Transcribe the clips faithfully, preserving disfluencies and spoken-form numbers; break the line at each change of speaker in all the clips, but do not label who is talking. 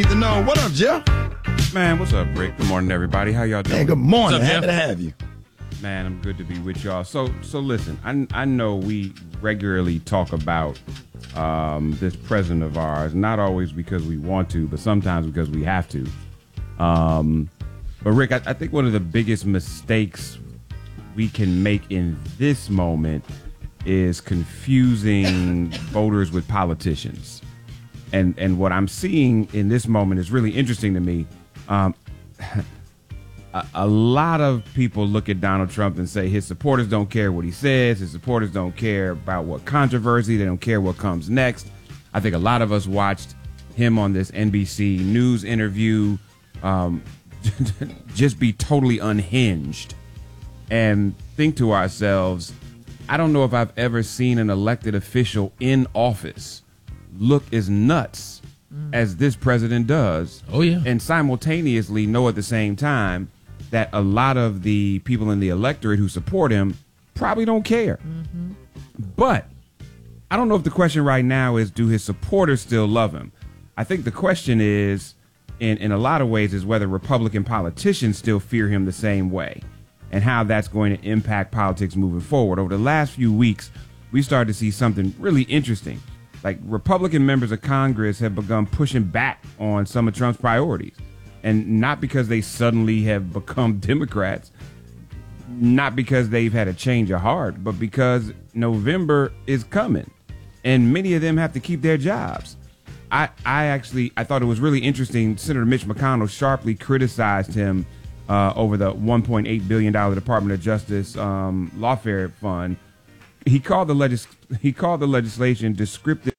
No, what up, Jeff?
Man, what's up, Rick? Good morning, everybody. How y'all doing?
Hey, good morning.
What's up,
Happy
Jeff?
to have you.
Man, I'm good to be with y'all. So, so listen, I, I know we regularly talk about um, this president of ours, not always because we want to, but sometimes because we have to. Um, but, Rick, I, I think one of the biggest mistakes we can make in this moment is confusing voters with politicians. And and what I'm seeing in this moment is really interesting to me. Um, a, a lot of people look at Donald Trump and say his supporters don't care what he says. His supporters don't care about what controversy. They don't care what comes next. I think a lot of us watched him on this N B C News interview um, just be totally unhinged and think to ourselves, I don't know if I've ever seen an elected official in office look as nuts mm. as this president does.
Oh, yeah.
And simultaneously know at the same time that a lot of the people in the electorate who support him probably don't care. Mm-hmm. But I don't know if the question right now is, do his supporters still love him? I think the question is, in, in a lot of ways, is whether Republican politicians still fear him the same way and how that's going to impact politics moving forward. Over the last few weeks, we started to see something really interesting. Like, Republican members of Congress have begun pushing back on some of Trump's priorities. And not because they suddenly have become Democrats, not because they've had a change of heart, but because November is coming. And many of them have to keep their jobs. I, I actually, I thought it was really interesting. Senator Mitch McConnell sharply criticized him uh, over the one point eight billion dollars Department of Justice um, lawfare fund. He called the legis- he called the legislation descriptive,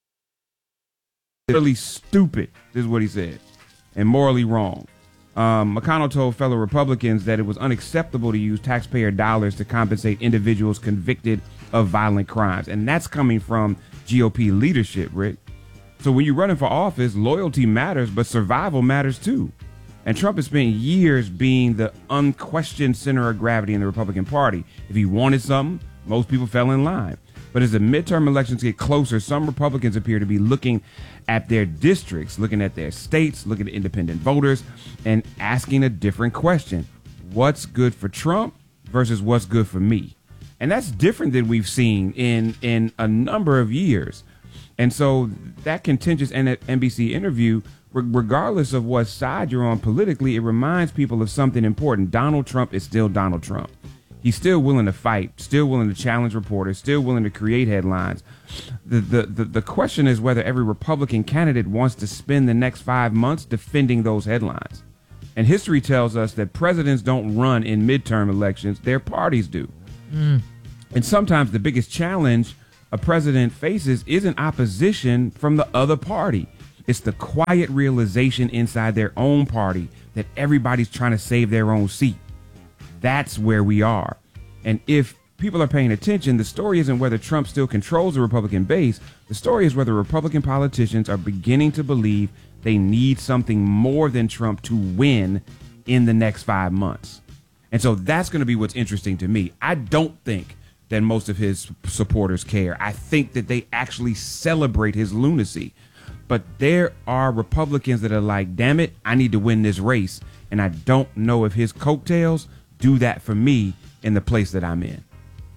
really stupid, is what he said, and morally wrong. Um, McConnell told fellow Republicans that it was unacceptable to use taxpayer dollars to compensate individuals convicted of violent crimes. And that's coming from G O P leadership, Rick. So when you're running for office, loyalty matters, but survival matters too. And Trump has spent years being the unquestioned center of gravity in the Republican Party. If he wanted something, most people fell in line. But as the midterm elections get closer, some Republicans appear to be looking at their districts, looking at their states, looking at independent voters, and asking a different question. What's good for Trump versus what's good for me? And that's different than we've seen in, in a number of years. And so that contentious N B C interview, regardless of what side you're on politically, it reminds people of something important. Donald Trump is still Donald Trump. He's still willing to fight, still willing to challenge reporters, still willing to create headlines. The, the, the, the question is whether every Republican candidate wants to spend the next five months defending those headlines. And history tells us that presidents don't run in midterm elections, their parties do. Mm. And sometimes the biggest challenge a president faces isn't opposition from the other party. It's the quiet realization inside their own party that everybody's trying to save their own seat. That's where we are. And if people are paying attention, the story isn't whether Trump still controls the Republican base. The story is whether Republican politicians are beginning to believe they need something more than Trump to win in the next five months. And so that's going to be what's interesting to me. I don't think that most of his supporters care. I think that they actually celebrate his lunacy. But there are Republicans that are like, damn it, I need to win this race. And I don't know if his coattails do that for me in the place that I'm in.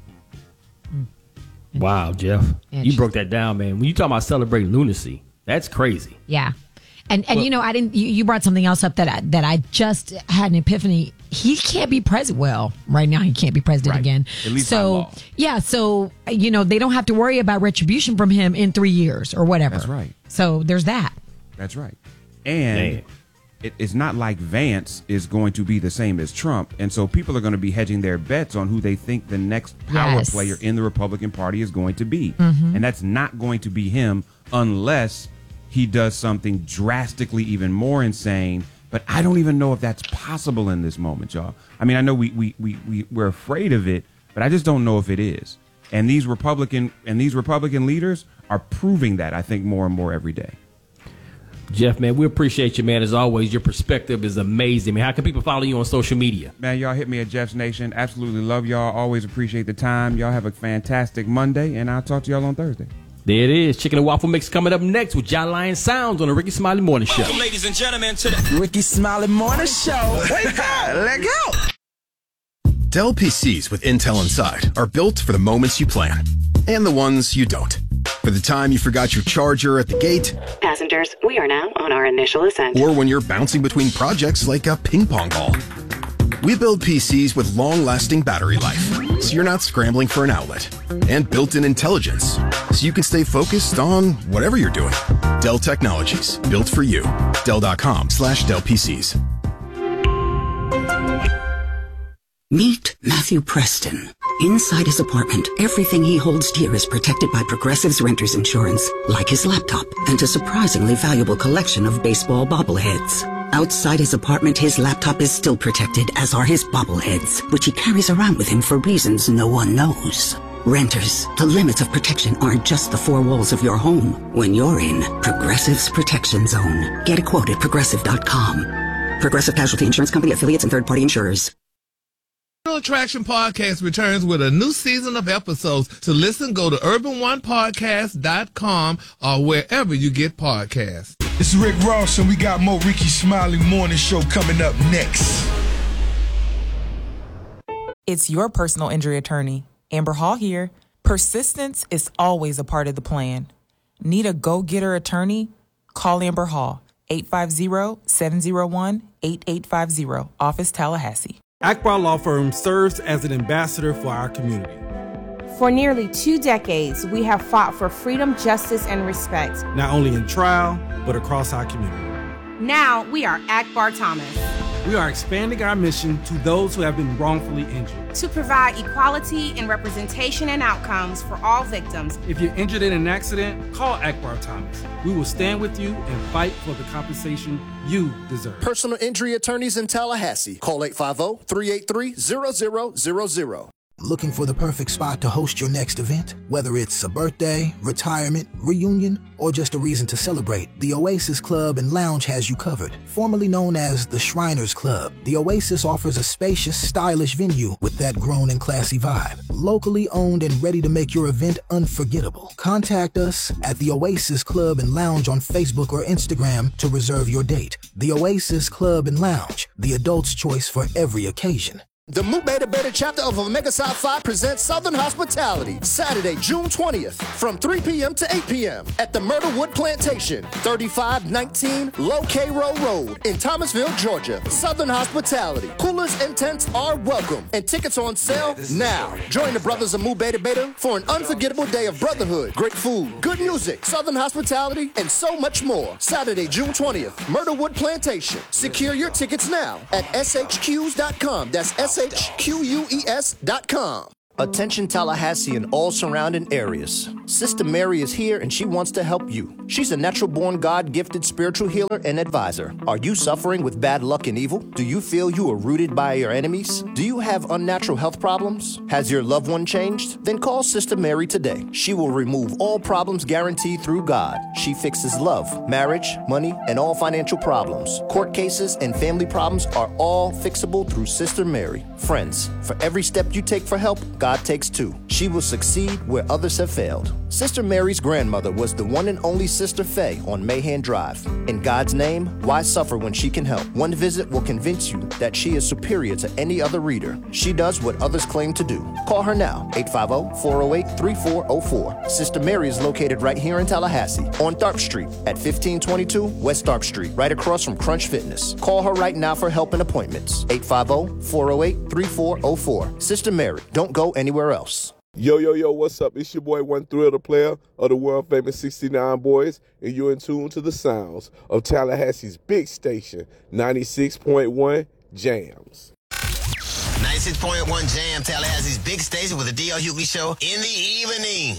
Wow, Jeff. You broke that down, man. When you talk about celebrating lunacy, that's crazy.
Yeah. And and
well,
you know, I didn't you, you brought something else up that I, that I just had an epiphany. He can't be president. Well, right now he can't be president
right.
again.
At least
so
by law.
yeah, so you know, they don't have to worry about retribution from him in three years or whatever.
That's right.
So there's that.
That's right. And
man.
It, it's not like Vance is going to be the same as Trump. And so people are going to be hedging their bets on who they think the next power
Yes.
player in the Republican Party is going to be.
Mm-hmm.
And that's not going to be him unless he does something drastically even more insane. But I don't even know if that's possible in this moment, y'all. I mean, I know we, we, we, we, we're afraid of it, but I just don't know if it is. And these Republican and these Republican leaders are proving that, I think, more and more every day.
Jeff, man, we appreciate you, man. As always, your perspective is amazing. Man, how can people follow you on social media?
Man, y'all hit me at Jeff's Nation. Absolutely love y'all. Always appreciate the time. Y'all have a fantastic Monday, and I'll talk to y'all on Thursday.
There it is. Chicken and waffle mix coming up next with John Lion Sounds on the Ricky Smiley Morning Show.
Welcome, ladies and gentlemen, to the
Ricky Smiley Morning Show. Wake up, let go.
Dell P Cs with Intel Inside are built for the moments you plan and the ones you don't. For the time you forgot your charger at the gate.
Passengers, we are now on our initial ascent.
Or when you're bouncing between projects like a ping pong ball. We build P Cs with long-lasting battery life, so you're not scrambling for an outlet. And built-in intelligence, so you can stay focused on whatever you're doing. Dell Technologies, built for you. Dell.com slash Dell PCs.
Meet Matthew Preston. Inside his apartment, everything he holds dear is protected by Progressive's Renters Insurance, like his laptop and a surprisingly valuable collection of baseball bobbleheads. Outside his apartment, his laptop is still protected, as are his bobbleheads, which he carries around with him for reasons no one knows. Renters, the limits of protection aren't just the four walls of your home when you're in Progressive's Protection Zone. Get a quote at Progressive dot com. Progressive Casualty Insurance Company, affiliates, and third-party insurers.
Attraction Podcast returns with a new season of episodes. To listen, go to urban one podcast dot com or wherever you get podcasts.
It's Rick Ross, and we got more Ricky Smiley Morning Show coming up next.
It's your personal injury attorney, Amber Hall here. Persistence is always a part of the plan. Need a go-getter attorney? Call Amber Hall, eight five zero, seven zero one, eight eight five zero, Office Tallahassee.
Akbar Law Firm serves as an ambassador for our community.
For nearly two decades, we have fought for freedom, justice, and respect.
Not only in trial, but across our community.
Now we are Akbar Thomas.
We are expanding our mission to those who have been wrongfully injured.
To provide equality and representation and outcomes for all victims.
If you're injured in an accident, call Akbar Thomas. We will stand with you and fight for the compensation you deserve.
Personal injury attorneys in Tallahassee. Call eight five zero, three eight three, zero zero zero zero.
Looking for the perfect spot to host your next event? Whether it's a birthday, retirement, reunion, or just a reason to celebrate, the Oasis Club and Lounge has you covered. Formerly known as the Shriners Club, the Oasis offers a spacious, stylish venue with that grown and classy vibe. Locally owned and ready to make your event unforgettable. Contact us at the Oasis Club and Lounge on Facebook or Instagram to reserve your date. The Oasis Club and Lounge, the adult's choice for every occasion.
The Mu Beta Beta chapter of Omega Psi Phi presents Southern Hospitality, Saturday, June twentieth, from three p.m. to eight p.m. at the Myrtlewood Plantation, thirty-five nineteen Low Cairo Road in Thomasville, Georgia. Southern Hospitality. Coolers and tents are welcome, and tickets are on sale now. Join the brothers of Mu Beta Beta for an unforgettable day of brotherhood, great food, good music, Southern Hospitality, and so much more. Saturday, June twentieth, Myrtlewood Plantation. Secure your tickets now at S H Qs dot com. That's S H Q U E S dot com. Attention Tallahassee and all surrounding areas. Sister Mary is here and she wants to help you. She's a natural-born, God-gifted spiritual healer and advisor. Are you suffering with bad luck and evil? Do you feel you are rooted by your enemies? Do you have unnatural health problems? Has your loved one changed? Then call Sister Mary today. She will remove all problems guaranteed through God. She fixes love, marriage, money, and all financial problems. Court cases and family problems are all fixable through Sister Mary. Friends, for every step you take for help, God takes two. She will succeed where others have failed. Sister Mary's grandmother was the one and only Sister Faye on Mahan Drive. In God's name, why suffer when she can help? One visit will convince you that she is superior to any other reader. She does what others claim to do. Call her now, eight five zero, four zero eight, three four zero four. Sister Mary is located right here in Tallahassee on Tharp Street at fifteen twenty-two West Tharp Street, right across from Crunch Fitness. Call her right now for help and appointments. eight five zero, four zero eight, three four zero four. Sister Mary, don't go anywhere else.
Yo, yo, yo, what's up? It's your boy, One Thrill, the player of the world-famous sixty-nine Boys, and you're in tune to the sounds of Tallahassee's big station, ninety-six point one Jams.
ninety-six point one Jam, Tallahassee's big station with the D L Hughley Show in the evening.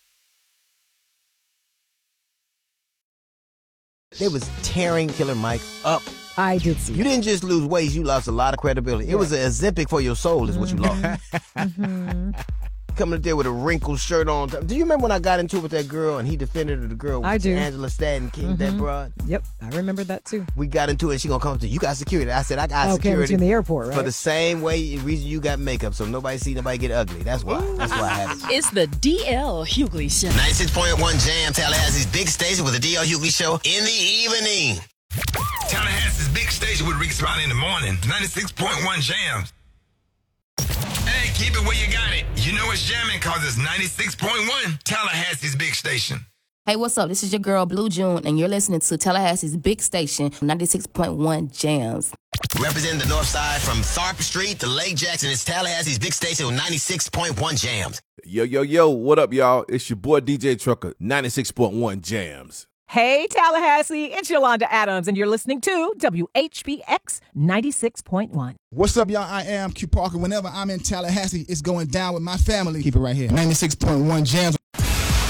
They was tearing Killer Mike up.
I did see
You
that.
didn't just lose weight, you lost a lot of credibility. It was an Ozempic for your soul is what you lost.
Mm-hmm.
coming up there with a wrinkled shirt on. Do you remember when I got into it with that girl and he defended her, the girl?
I do.
Angela Stanton King, mm-hmm. that broad.
Yep, I remember that too.
We got into it and she gonna come up to you. You got security. I said, I got
oh,
security.
in the airport, right?
For the same way, reason you got makeup, so nobody see nobody get ugly. That's why. That's why I have it.
It's the D L Hughley Show.
ninety-six point one Jam, Tallahassee's big station with the D L Hughley Show in the evening.
Tallahassee's big station with Ricky Smiley in the morning. ninety-six point one Jams. Hey, keep it where you got it. You know it's jamming because it's ninety-six point one Tallahassee's big station.
Hey, what's up? This is your girl, Blue June, and you're listening to Tallahassee's big station, ninety-six point one Jams.
Representing the north side from Tharp Street to Lake Jackson, it's Tallahassee's big station with ninety-six point one Jams.
Yo, yo, yo, what up, y'all? It's your boy, D J Trucker, ninety-six point one Jams.
Hey, Tallahassee, it's Yolanda Adams, and you're listening to W H B X ninety-six point one.
What's up, y'all? I am Q Parker. Whenever I'm in Tallahassee, it's going down with my family. Keep it right here. ninety-six point one Jams.